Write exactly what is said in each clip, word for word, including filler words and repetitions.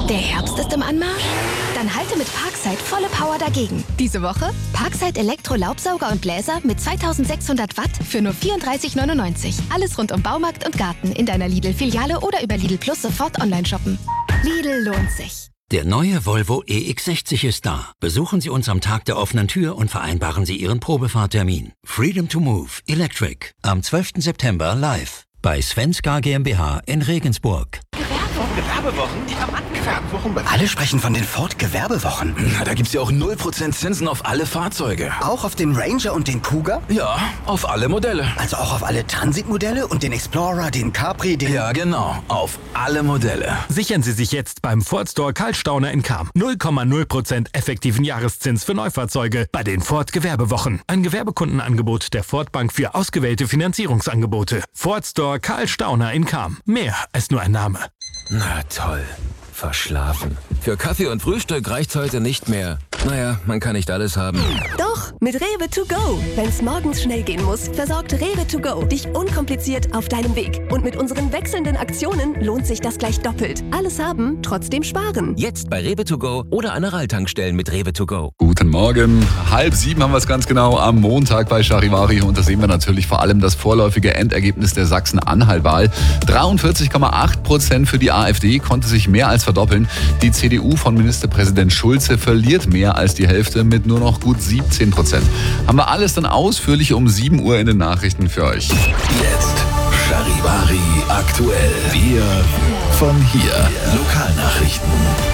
Der Herbst ist im Anmarsch? Dann halte mit Parkside volle Power dagegen. Diese Woche Parkside Elektro-Laubsauger und Bläser mit zweitausendsechshundert Watt für nur vierunddreißig neunundneunzig. Alles rund um Baumarkt und Garten in deiner Lidl-Filiale oder über Lidl Plus sofort online shoppen. Lidl lohnt sich. Der neue Volvo E X sechzig ist da. Besuchen Sie uns am Tag der offenen Tür und vereinbaren Sie Ihren Probefahrtermin. Freedom to Move Electric am zwölften September live bei Svenska GmbH in Regensburg. Gewerbewochen? Die haben Gewerbewochen. Alle sprechen von den Ford Gewerbewochen. Na, da gibt's ja auch null Prozent Zinsen auf alle Fahrzeuge. Auch auf den Ranger und den Kuga? Ja, auf alle Modelle. Also auch auf alle Transit-Modelle und den Explorer, den Capri, den... Ja, genau. Auf alle Modelle. Sichern Sie sich jetzt beim Ford Store Karl Stauner in Cham. null Komma null Prozent effektiven Jahreszins für Neufahrzeuge bei den Ford Gewerbewochen. Ein Gewerbekundenangebot der Ford Bank für ausgewählte Finanzierungsangebote. Ford Store Karl Stauner in Cham. Mehr als nur ein Name. Na toll. Verschlafen. Für Kaffee und Frühstück reicht's heute nicht mehr. Naja, man kann nicht alles haben. Doch, mit Rewe to go. Wenn's morgens schnell gehen muss, versorgt Rewe to go dich unkompliziert auf deinem Weg. Und mit unseren wechselnden Aktionen lohnt sich das gleich doppelt. Alles haben, trotzdem sparen. Jetzt bei Rewe to go oder Aral-Tankstellen mit Rewe to go. Guten Morgen. Halb sieben haben wir es ganz genau am Montag bei Charivari. Und da sehen wir natürlich vor allem das vorläufige Endergebnis der Sachsen-Anhalt-Wahl. dreiundvierzig Komma acht Prozent für die AfD konnte sich mehr als verdoppeln. Die C D U von Ministerpräsident Schulze verliert mehr als die Hälfte mit nur noch gut siebzehn Prozent. Haben wir alles dann ausführlich um sieben Uhr in den Nachrichten für euch. Jetzt Charivari aktuell. Wir von hier. Lokalnachrichten.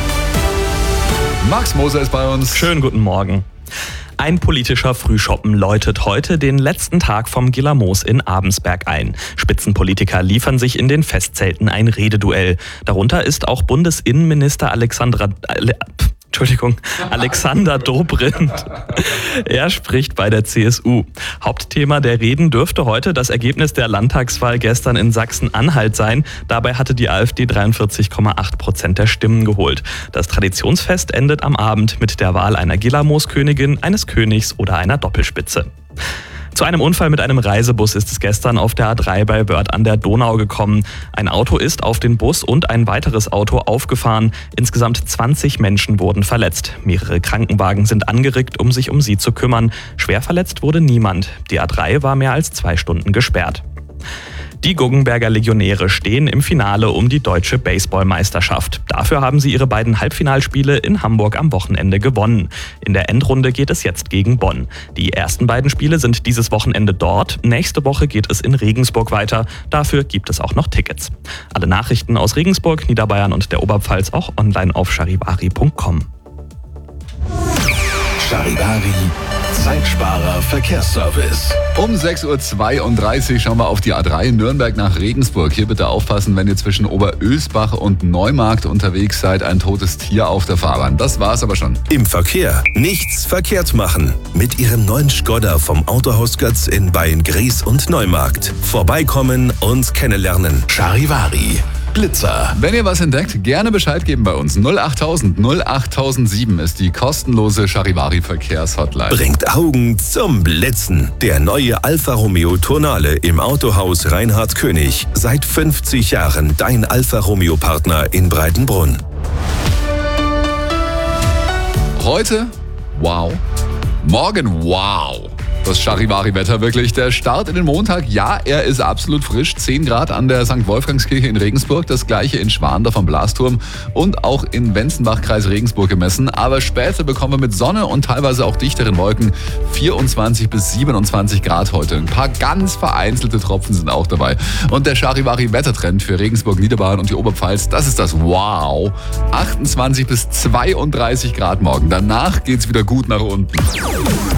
Max Moser ist bei uns. Schönen guten Morgen. Ein politischer Frühschoppen läutet heute den letzten Tag vom Gillermoos in Abensberg ein. Spitzenpolitiker liefern sich in den Festzelten ein Rededuell. Darunter ist auch Bundesinnenminister Alexandra... Äh, Entschuldigung, Alexander Dobrindt. Er spricht bei der C S U. Hauptthema der Reden dürfte heute das Ergebnis der Landtagswahl gestern in Sachsen-Anhalt sein. Dabei hatte die AfD dreiundvierzig Komma acht Prozent der Stimmen geholt. Das Traditionsfest endet am Abend mit der Wahl einer Gillermoos-Königin, eines Königs oder einer Doppelspitze. Zu einem Unfall mit einem Reisebus ist es gestern auf der A drei bei Wörth an der Donau gekommen. Ein Auto ist auf den Bus und ein weiteres Auto aufgefahren. Insgesamt zwanzig Menschen wurden verletzt. Mehrere Krankenwagen sind angerückt, um sich um sie zu kümmern. Schwer verletzt wurde niemand. Die A drei war mehr als zwei Stunden gesperrt. Die Guggenberger Legionäre stehen im Finale um die deutsche Baseballmeisterschaft. Dafür haben sie ihre beiden Halbfinalspiele in Hamburg am Wochenende gewonnen. In der Endrunde geht es jetzt gegen Bonn. Die ersten beiden Spiele sind dieses Wochenende dort. Nächste Woche geht es in Regensburg weiter. Dafür gibt es auch noch Tickets. Alle Nachrichten aus Regensburg, Niederbayern und der Oberpfalz auch online auf charivari punkt com. Charivari, Zeitsparer Verkehrsservice. Um sechs Uhr zweiunddreißig schauen wir auf die A drei Nürnberg nach Regensburg. Hier bitte aufpassen, wenn ihr zwischen Oberösbach und Neumarkt unterwegs seid. Ein totes Tier auf der Fahrbahn. Das war's aber schon. Im Verkehr nichts verkehrt machen. Mit Ihrem neuen Skoda vom Autohaus Götz in Beyen-Gries und Neumarkt. Vorbeikommen und kennenlernen. Charivari. Blitzer. Wenn ihr was entdeckt, gerne Bescheid geben bei uns. null achttausend null achttausendsieben ist die kostenlose Charivari Verkehrshotline. Bringt Augen zum Blitzen. Der neue Alfa Romeo Tonale im Autohaus Reinhard König. Seit fünfzig Jahren dein Alfa Romeo Partner in Breitenbrunn. Heute, wow. Morgen, wow. Das Charivari-Wetter wirklich. Der Start in den Montag, ja, er ist absolut frisch. zehn Grad an der Sankt Wolfgangskirche in Regensburg, das gleiche in Schwandorf am Blasturm und auch in Wenzenbach, Kreis Regensburg gemessen. Aber später bekommen wir mit Sonne und teilweise auch dichteren Wolken vierundzwanzig bis siebenundzwanzig Grad heute. Ein paar ganz vereinzelte Tropfen sind auch dabei. Und der Charivari-Wettertrend für Regensburg, Niederbayern und die Oberpfalz, das ist das Wow. achtundzwanzig bis zweiunddreißig Grad morgen. Danach geht's wieder gut nach unten.